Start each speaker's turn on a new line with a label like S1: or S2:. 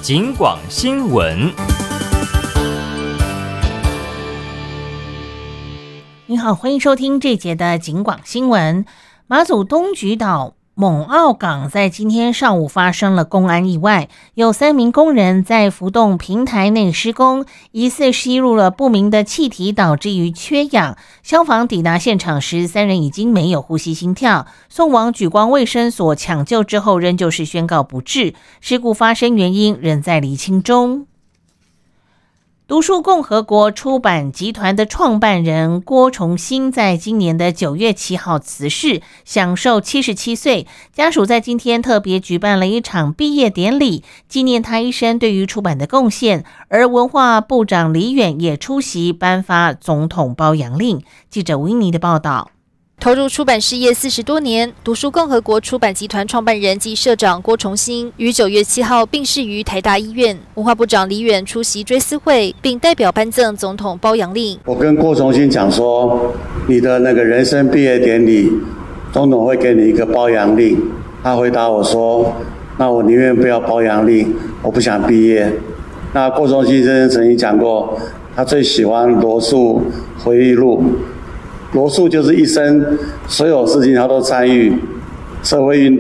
S1: 警广新闻。
S2: 你好，欢迎收听这节的警广新闻。马祖东莒岛猛澳港在今天上午发生了工安意外，有3名工人在浮动平台内施工，疑似吸入了不明的气体，导致于缺氧。消防抵达现场时，3人已经没有呼吸心跳，送往莒光卫生所抢救之后，仍旧是宣告不治。事故发生原因仍在厘清中。读书共和国出版集团的创办人郭崇新在今年的9月7号辞世，享受77岁。家属在今天特别举办了一场毕业典礼，纪念他一生对于出版的贡献。而文化部长李远也出席颁发总统褒扬令。记者维尼的报道。
S3: 投入出版事业40多年，读书共和国出版集团创办人及社长郭崇新于9月7号病逝于台大医院。文化部长李远出席追思会，并代表颁赠总统褒扬令。
S4: 我跟郭崇新讲说，你的那个人生毕业典礼，总统会给你一个褒扬令。他回答我说，那我宁愿不要褒扬令，我不想毕业。那郭崇新先生曾经讲过，他最喜欢罗素回忆录。罗素就是一生所有事情他都参与，社会运动